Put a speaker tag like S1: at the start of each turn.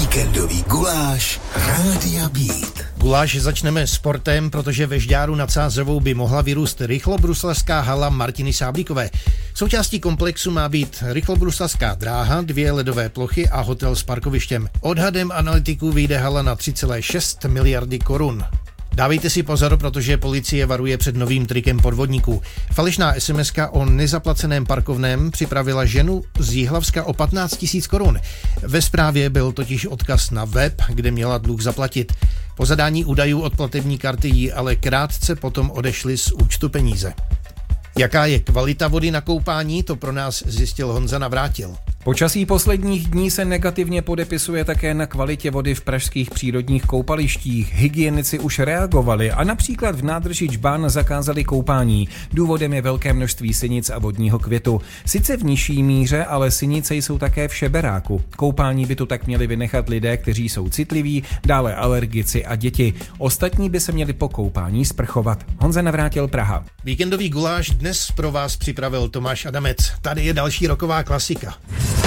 S1: Víkendový guláš Rádia Beat.
S2: Guláš začneme sportem, protože ve Žďáru nad Sázavou by mohla vyrůst rychlobruslařská hala Martiny Sáblíkové. Součástí komplexu má být rychlobruslařská dráha, 2 ledové plochy a hotel s parkovištěm. Odhadem analytiků vyjde hala na 3,6 miliardy korun. Dávejte si pozor, protože policie varuje před novým trikem podvodníků. Falešná SMS-ka o nezaplaceném parkovném připravila ženu z Jihlavska o 15 000 korun. Ve zprávě byl totiž odkaz na web, kde měla dluh zaplatit. Po zadání údajů od platební karty jí ale krátce potom odešly z účtu peníze. Jaká je kvalita vody na koupání, to pro nás zjistil Honza Navrátil.
S3: Počasí posledních dní se negativně podepisuje také na kvalitě vody v pražských přírodních koupalištích. Hygienici už reagovali a například v nádrži Džbán zakázali koupání. Důvodem je velké množství sinic a vodního květu. Sice v nižší míře, ale sinice jsou také v šeberáku. Koupání by tu tak měli vynechat lidé, kteří jsou citliví, dále alergici a děti. Ostatní by se měli po koupání sprchovat. Honza Navrátil, Praha.
S2: Víkendový guláš dnes pro vás připravil Tomáš Adamec. Tady je další roková klasika.